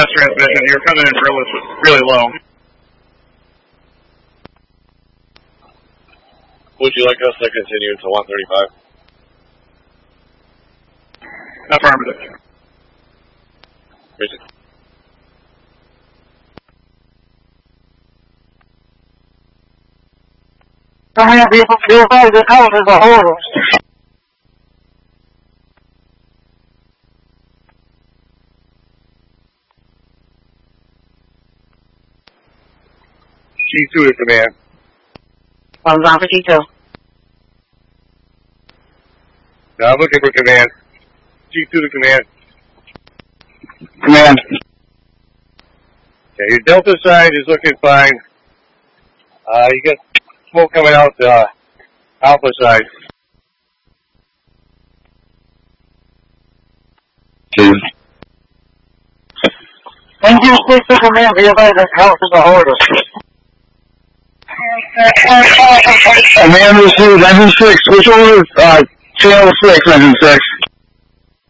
last transmission. You're coming in really low. Would you like us to continue to 135? Affirmative. Basic. Command vehicle, be advised that house is a horror. G2 to command. I was on for G2. No, I'm looking for command. G2 to command. Command. Okay, your Delta side is looking fine. You got smoke coming out the Alpha side. Engine 6 to command, be advised that house is a horror. Command received, engine 6, which one is, channel 6, engine 6?